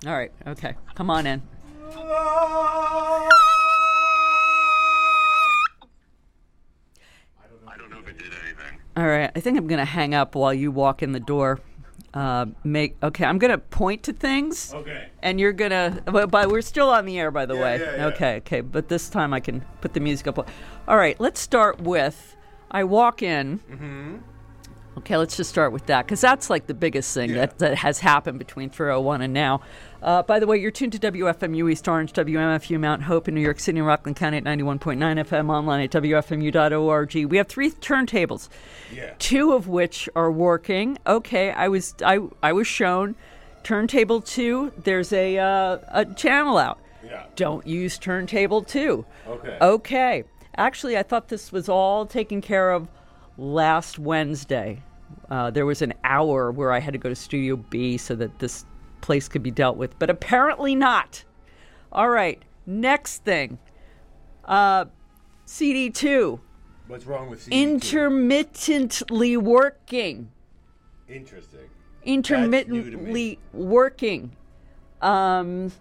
All right. Okay. Come on in. I don't know if it did anything. All right. I think I'm going to hang up while you walk in the door. I'm going to point to things. Okay. And you're going to, but we're still on the air, by the way. Yeah. Okay. But this time I can put the music up. All right. Let's start with, I walk in. Mm-hmm. Okay, let's just start with that, because that's like the biggest thing that has happened between 3:01 and now. By the way, you're tuned to WFMU East Orange, WMFU Mount Hope in New York City and Rockland County at 91.9 FM, online at WFMU.org. We have 3 turntables, 2 of which are working. Okay, I was shown turntable 2. There's a channel out. Yeah. Don't use turntable 2. Okay. Okay. Actually, I thought this was all taken care of last Wednesday. There was an hour where I had to go to Studio B so that this place could be dealt with, but apparently not. All right, next thing. CD2. What's wrong with CD2? Intermittently working. Interesting. Intermittently working. And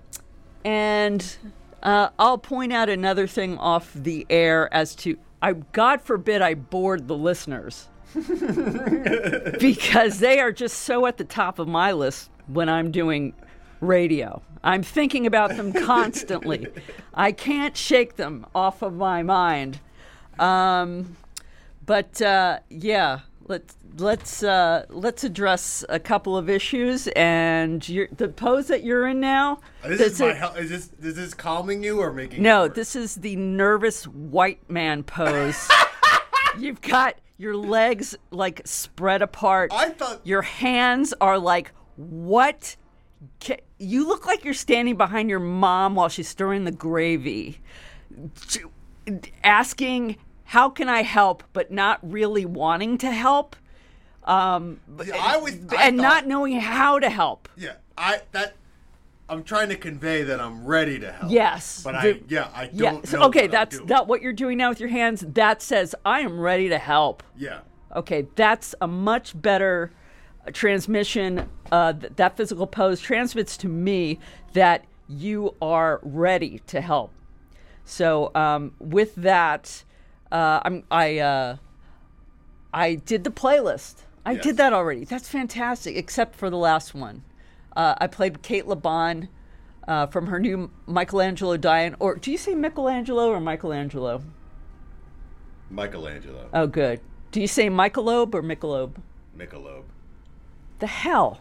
I'll point out another thing off the air as to, God forbid I bored the listeners because they are just so at the top of my list when I'm doing radio. I'm thinking about them constantly. I can't shake them off of my mind. Let's address a couple of issues. And the pose that you're in now. Is this calming you or making? No, you worse? this is the nervous white man pose. You've got your legs like spread apart. I thought your hands are like, what? You look like you're standing behind your mom while she's stirring the gravy, asking, "How can I help?" but not really wanting to help. Not knowing how to help. Yeah, I'm trying to convey that I'm ready to help. Yes, but I don't know. Okay, that's not what you're doing now with your hands. That says I am ready to help. Yeah. Okay, that's a much better transmission. That physical pose transmits to me that you are ready to help. So with that, I did the playlist. I did that already. That's fantastic, except for the last one. I played Kate LeBon from her new Michelangelo Diane. Or do you say Michelangelo or Michelangelo? Michelangelo. Oh, good. Do you say Michelob or Michelob? Michelob. The hell?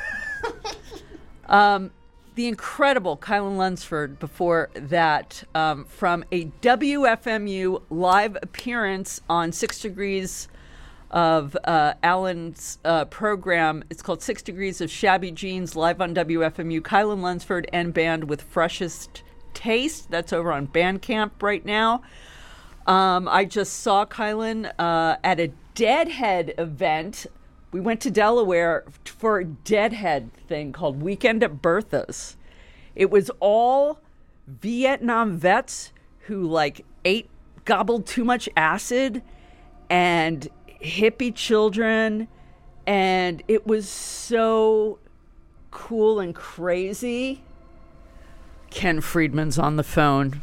The incredible Kylan Lunsford before that from a WFMU live appearance on 6 Degrees of Alan's program. It's called 6 Degrees of Shabby Jeans, live on WFMU. Kylan Lunsford and band with Freshest Taste. That's over on Bandcamp right now. I just saw Kylan at a Deadhead event. We went to Delaware for a Deadhead thing called Weekend at Bertha's. It was all Vietnam vets who gobbled too much acid and hippie children, and it was so cool and crazy. Ken Friedman's on the phone.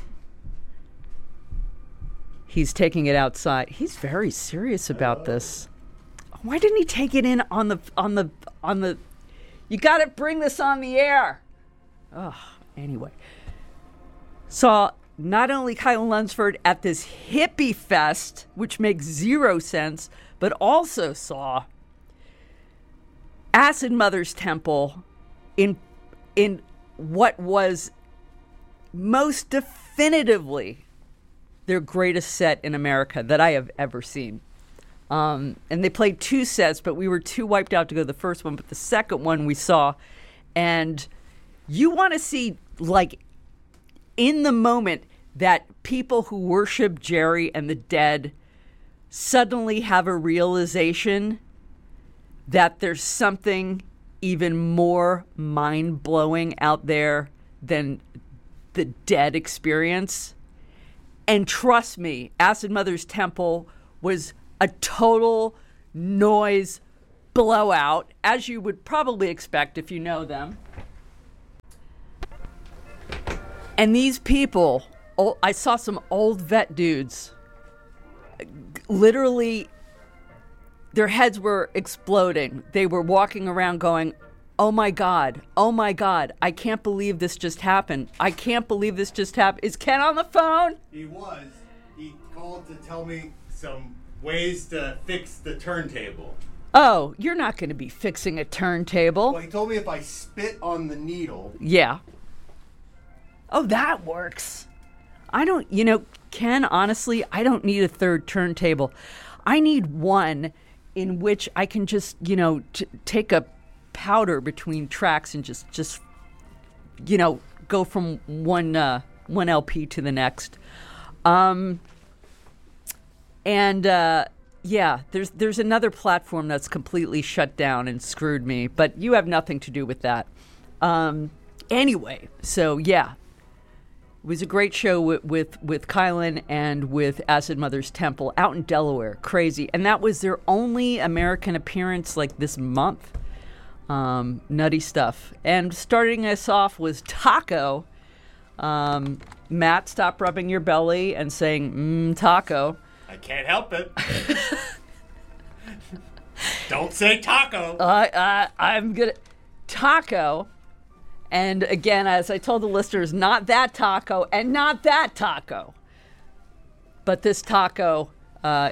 He's taking it outside. He's very serious about this. Why didn't he take it in on the you got to bring this on the air. Anyway. Saw not only Kylan Lunsford at this hippie fest, which makes zero sense, but also saw Acid Mother's Temple in what was most definitively their greatest set in America that I have ever seen. And they played 2 sets, but we were too wiped out to go to the first one. But the second one we saw, and you want to see, in the moment, that people who worship Jerry and the Dead suddenly have a realization that there's something even more mind-blowing out there than the Dead experience. And trust me, Acid Mother's Temple was a total noise blowout, as you would probably expect if you know them. And these people, I saw some old vet dudes, literally, their heads were exploding. They were walking around going, oh my God, I can't believe this just happened. I can't believe this just happened. Is Ken on the phone? He was. He called to tell me some ways to fix the turntable. Oh, you're not going to be fixing a turntable. Well, he told me if I spit on the needle. Yeah. Oh, that works. Ken, honestly, I don't need a third turntable. I need one in which I can just, take a powder between tracks and just go from one LP to the next. There's another platform that's completely shut down and screwed me, but you have nothing to do with that. Anyway, so yeah. It was a great show with Kylan and with Acid Mother's Temple out in Delaware. Crazy. And that was their only American appearance like this month. Nutty stuff. And starting us off was Taco. Matt, stop rubbing your belly and saying, taco. I can't help it. Don't say taco. I'm good. Taco. And again, as I told the listeners, not that taco and not that taco, but this taco. I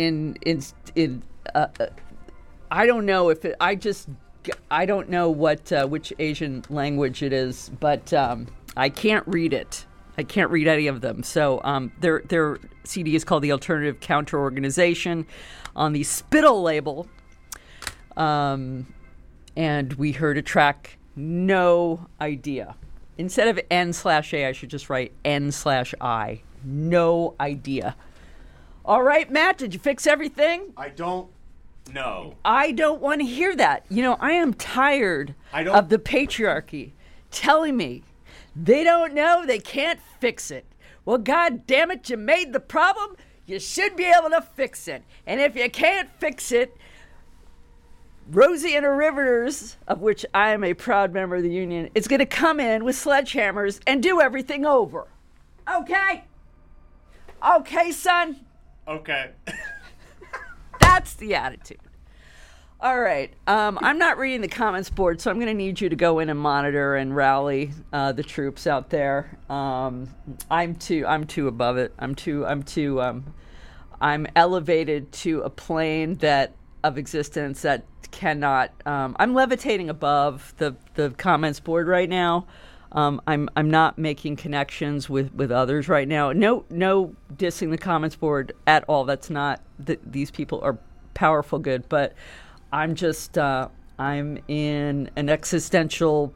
don't know if it. I don't know which Asian language it is, but I can't read it. I can't read any of them. So their CD is called the Alternative Counter Organization on the Spittle label, and we heard a track. No idea. Instead of N/A, I should just write N/I. No idea. All right, Matt, did you fix everything? I don't know. I don't want to hear that. I am tired of the patriarchy telling me they don't know, they can't fix it. Well, God damn it, you made the problem. You should be able to fix it. And if you can't fix it, Rosie and her Riveters, of which I am a proud member of the union, is going to come in with sledgehammers and do everything over. Okay? Okay, son? Okay. That's the attitude. All right. I'm not reading the comments board, so I'm going to need you to go in and monitor and rally the troops out there. I'm too above it. I'm elevated to a plane of existence that cannot. I'm levitating above the comments board right now. I'm not making connections with others right now. No dissing the comments board at all. That's not. These people are powerful, good, but I'm just. I'm in an existential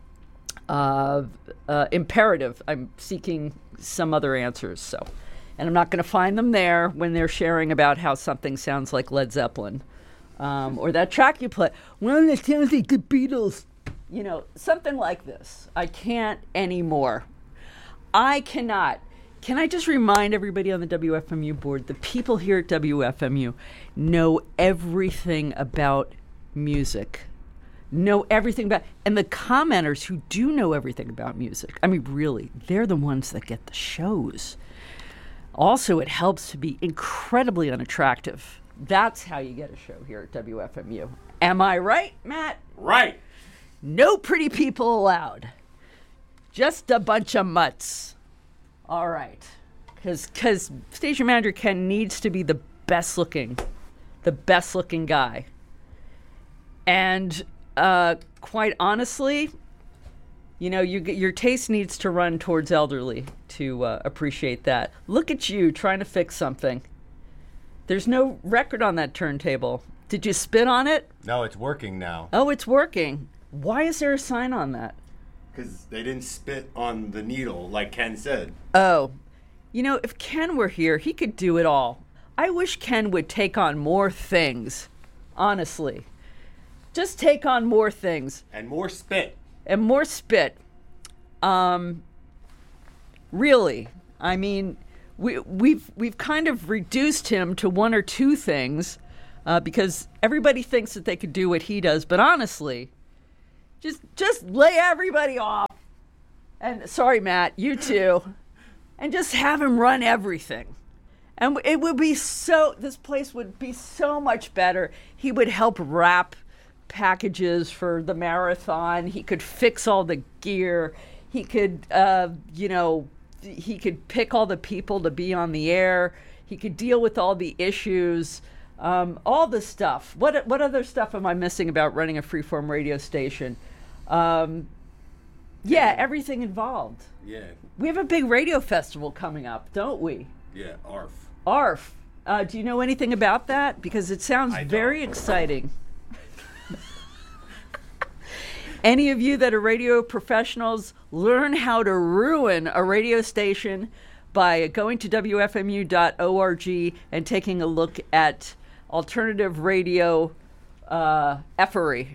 imperative. I'm seeking some other answers. So, and I'm not going to find them there when they're sharing about how something sounds like Led Zeppelin. Or that track you play, well, it sounds like the Beatles. Something like this. I can't anymore. I cannot. Can I just remind everybody on the WFMU board, the people here at WFMU know everything about music. Know everything about, and the commenters who do know everything about music, I mean, really, they're the ones that get the shows. Also, it helps to be incredibly unattractive. That's how you get a show here at WFMU. Am I right, Matt? Right. No pretty people allowed. Just a bunch of mutts. All right. Because station manager Ken needs to be the best looking guy. And quite honestly, your taste needs to run towards elderly to appreciate that. Look at you trying to fix something. There's no record on that turntable. Did you spit on it? No, it's working now. Oh, it's working. Why is there a sign on that? Because they didn't spit on the needle, like Ken said. Oh. If Ken were here, he could do it all. I wish Ken would take on more things. Honestly. Just take on more things. And more spit. Really. I mean, we've kind of reduced him to one or two things because everybody thinks that they could do what he does. But honestly, just lay everybody off. And sorry, Matt, you too. And just have him run everything. And it would be this place would be so much better. He would help wrap packages for the marathon. He could fix all the gear. He could, he could pick all the people to be on the air. He could deal with all the issues, all the stuff. What other stuff am I missing about running a freeform radio station? Everything involved. Yeah. We have a big radio festival coming up, don't we? Yeah, ARF. ARF. Do you know anything about that? Because it sounds very exciting. Any of you that are radio professionals, learn how to ruin a radio station by going to WFMU.org and taking a look at alternative radio effery.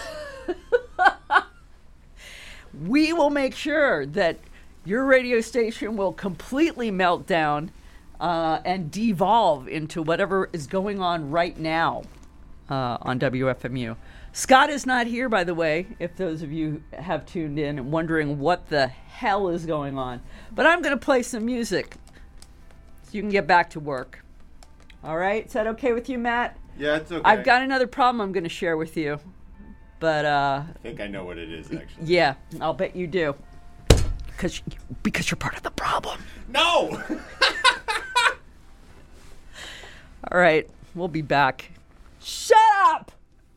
We will make sure that your radio station will completely melt down and devolve into whatever is going on right now on WFMU. Scott is not here, by the way, if those of you have tuned in and wondering what the hell is going on. But I'm going to play some music so you can get back to work. All right? Is that okay with you, Matt? Yeah, it's okay. I've got another problem I'm going to share with you. But I think I know what it is, actually. Yeah, I'll bet you do. Because you're part of the problem. No! All right, we'll be back. Shut up!